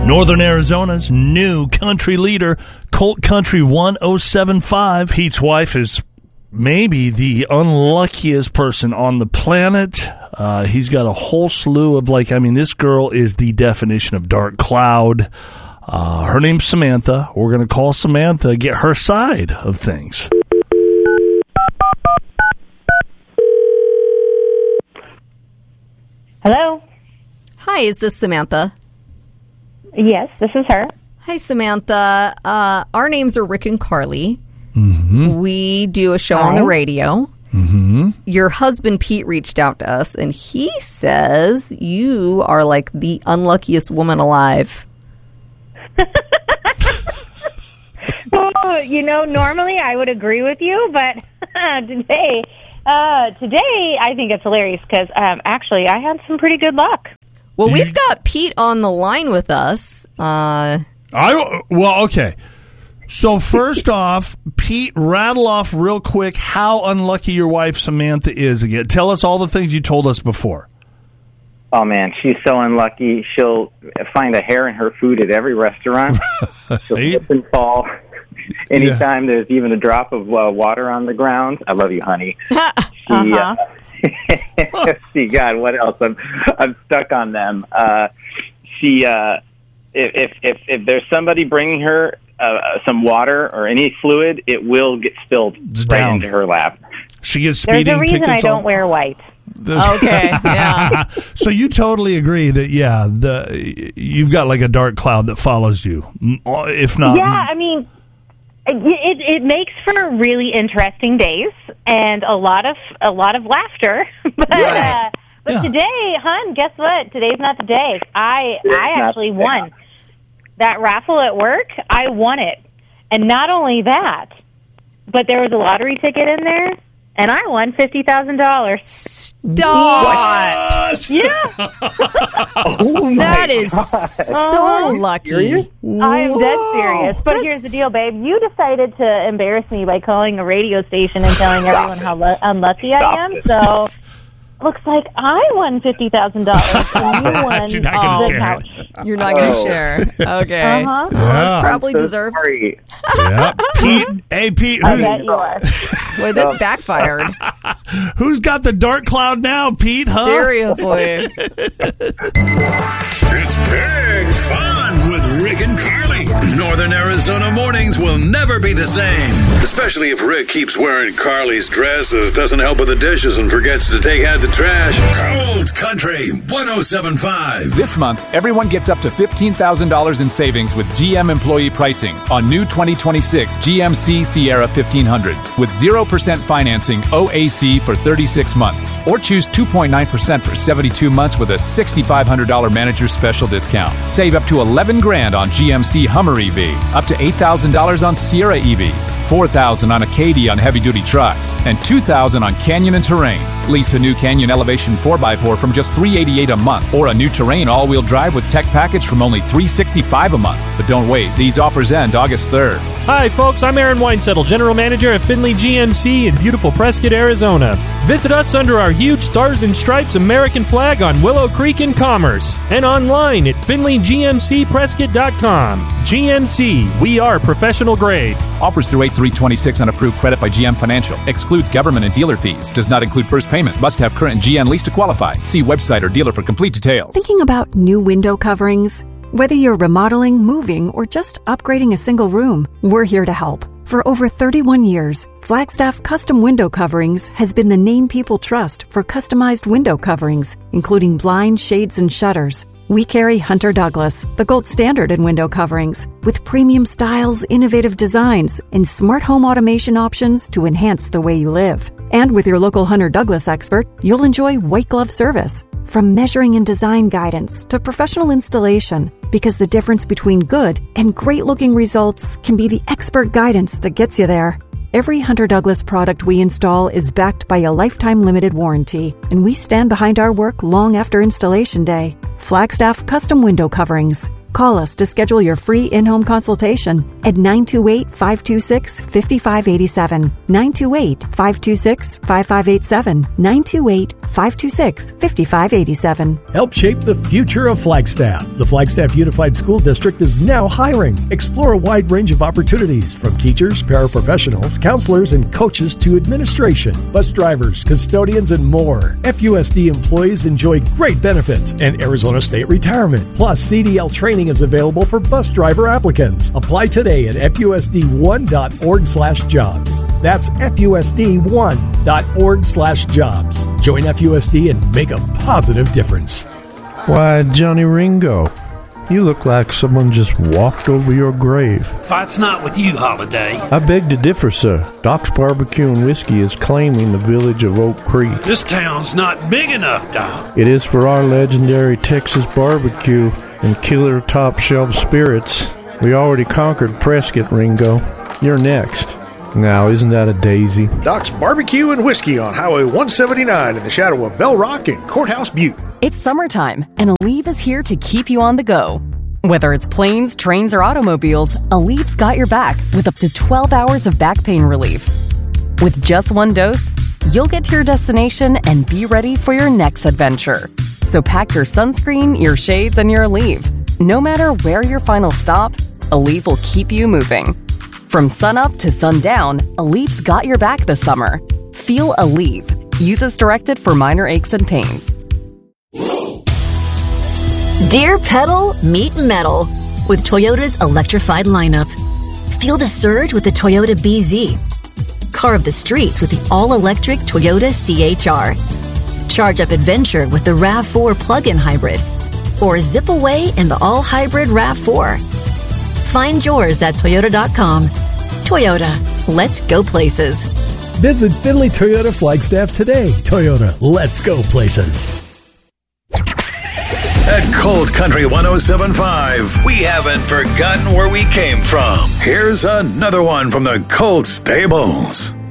Northern Arizona's new country leader, Colt Country 1075. Pete's wife is maybe the unluckiest person on the planet. He's got a whole slew of this girl is the definition of dark cloud. Her name's Samantha. We're going to call Samantha, get her side of things. Hello? Hi, is this Samantha? Yes, this is her. Hi, Samantha. Our names are Rick and Carly. Mm-hmm. We do a show on the radio. Mm-hmm. Your husband, Pete, reached out to us, and he says you are like the unluckiest woman alive. Well, normally I would agree with you, but today I think it's hilarious because actually I had some pretty good luck. Well, we've got Pete on the line with us. Okay. So first off, Pete, rattle off real quick how unlucky your wife Samantha is again. Tell us all the things you told us before. Oh, man, she's so unlucky. She'll find a hair in her food at every restaurant. She'll slip and fall anytime there's even a drop of water on the ground. I love you, honey. See, God, what else? I'm stuck on them. If there's somebody bringing her some water or any fluid, it will get spilled right into her lap. She gets speeding tickets. There's a reason I don't wear white. Okay, yeah. So you totally agree that, you've got like a dark cloud that follows you, if not. Yeah, I mean, it makes for really interesting days and a lot of laughter. But today, hon, guess what? Today's not the day. I actually won that raffle at work. I won it, and not only that, but there was a lottery ticket in there. And I won $50,000. Stop! Yeah. That is so lucky. I am dead serious. But here's the deal, babe. You decided to embarrass me by calling a radio station and telling everyone how unlucky I am. So looks like I won $50,000 and you won She's not gonna the share couch. You're not going to share. Okay. Uh-huh. Well, it's probably deserved. Sorry. Yeah. Pete, hey, Pete, I bet you are. Boy, this backfired. who's got the dark cloud now, Pete, huh? Seriously. It's big fun with Rick and Carly. Northern Arizona mornings will never be the same. Especially if Rick keeps wearing Carly's dresses, doesn't help with the dishes, and forgets to take out the trash. Colt Country 1075. This month, everyone gets up to $15,000 in savings with GM employee pricing on new 2026 GMC Sierra 1500s with 0% financing OAC for 36 months. Or choose 2.9% for 72 months with a $6,500 manager's special discount. Save up to $11,000 on GMC Hummer EV, up to $8,000 on Sierra EVs, $4,000 on Acadia on heavy-duty trucks, and $2,000 on Canyon and Terrain. Lease a new Canyon Elevation 4x4 from just $388 a month, or a new Terrain all-wheel drive with tech package from only $365 a month. But don't wait, these offers end August 3rd. Hi, folks. I'm Aaron Weinsettle, General Manager at Findlay GMC in beautiful Prescott, Arizona. Visit us under our huge Stars and Stripes American flag on Willow Creek in Commerce and online at FindlayGMCPrescott.com. GMC, we are professional grade. Offers through 8/3/26 on approved credit by GM Financial. Excludes government and dealer fees. Does not include first payment. Must have current GM lease to qualify. See website or dealer for complete details. Thinking about new window coverings? Whether you're remodeling, moving, or just upgrading a single room, we're here to help. For over 31 years, Flagstaff Custom Window Coverings has been the name people trust for customized window coverings, including blinds, shades, and shutters. We carry Hunter Douglas, the gold standard in window coverings, with premium styles, innovative designs, and smart home automation options to enhance the way you live. And with your local Hunter Douglas expert, you'll enjoy white glove service. From measuring and design guidance to professional installation, because the difference between good and great-looking results can be the expert guidance that gets you there. Every Hunter Douglas product we install is backed by a lifetime limited warranty, and we stand behind our work long after installation day. Flagstaff Custom Window Coverings. Call us to schedule your free in-home consultation at 928-526-5587. 928-526-5587. 928-526-5587. Help shape the future of Flagstaff. The Flagstaff Unified School District is now hiring. Explore a wide range of opportunities from teachers, paraprofessionals, counselors, and coaches to administration, bus drivers, custodians, and more. FUSD employees enjoy great benefits and Arizona State retirement. Plus, CDL training is available for bus driver applicants. Apply today at FUSD1.org/jobs. That's FUSD1.org/jobs. Join FUSD and make a positive difference. Why, Johnny Ringo, you look like someone just walked over your grave. Fight's not with you, Holiday. I beg to differ, sir. Doc's Barbecue and Whiskey is claiming the village of Oak Creek. This town's not big enough, Doc. It is for our legendary Texas barbecue and killer top shelf spirits. We already conquered Prescott, Ringo. You're next. Now, isn't that a daisy? Doc's Barbecue and Whiskey on Highway 179 in the shadow of Bell Rock and Courthouse Butte. It's summertime, and Aleve is here to keep you on the go. Whether it's planes, trains, or automobiles, Aleve's got your back with up to 12 hours of back pain relief. With just one dose, you'll get to your destination and be ready for your next adventure. So pack your sunscreen, your shades, and your Aleve. No matter where your final stop, Aleve will keep you moving. From sunup to sundown, Aleve's got your back this summer. Feel Aleve. Use as directed for minor aches and pains. Dear Pedal, meet metal with Toyota's electrified lineup. Feel the surge with the Toyota BZ. Carve the streets with the all-electric Toyota CHR. Charge up adventure with the RAV4 plug-in hybrid. Or zip away in the all-hybrid RAV4. Find yours at Toyota.com. Toyota, let's go places. Visit Finley Toyota Flagstaff today. Toyota, let's go places. At Cold Country 107.5, we haven't forgotten where we came from. Here's another one from the Colt Stables.